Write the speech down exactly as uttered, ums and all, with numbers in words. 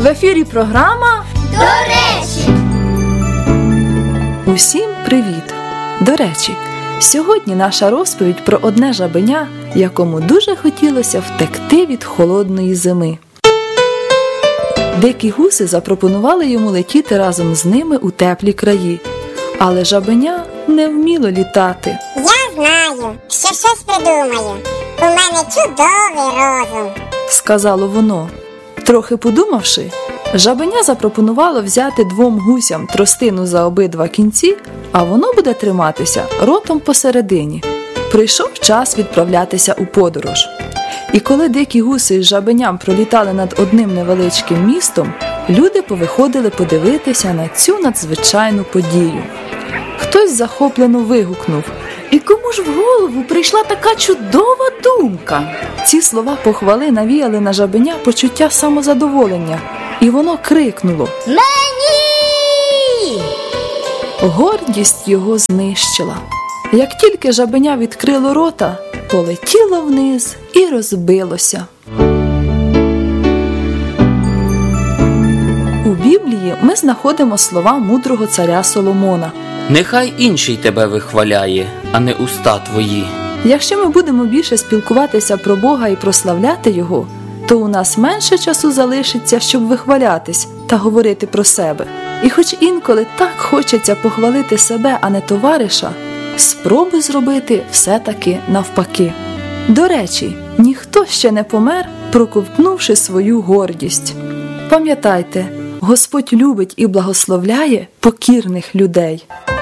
В ефірі програма «До речі». Усім привіт! До речі, сьогодні наша розповідь про одне жабеня, якому дуже хотілося втекти від холодної зими. Дикі гуси запропонували йому летіти разом з ними у теплі краї, але жабеня не вміло літати. Я знаю, що щось придумаю. У мене чудовий розум, сказало воно. Трохи подумавши, жабеня запропонувало взяти двом гусям тростину за обидва кінці, а воно буде триматися ротом посередині. Прийшов час відправлятися у подорож. І коли дикі гуси з жабеням пролітали над одним невеличким містом, люди повиходили подивитися на цю надзвичайну подію. Хтось захоплено вигукнув: «І кому ж в голову прийшла така чудова думка?» Ці слова похвали навіяли на жабеня почуття самозадоволення, і воно крикнуло: «Мені!» Гордість його знищила. Як тільки жабеня відкрило рота, полетіло вниз і розбилося. У Біблії ми знаходимо слова мудрого царя Соломона. Нехай інший тебе вихваляє, а не уста твої. Якщо ми будемо більше спілкуватися про Бога і прославляти Його, то у нас менше часу залишиться, щоб вихвалятись та говорити про себе. І хоч інколи так хочеться похвалити себе, а не товариша, спробуй зробити все-таки навпаки. До речі, ніхто ще не помер, проковтнувши свою гордість. Пам'ятайте, Господь любить і благословляє покірних людей.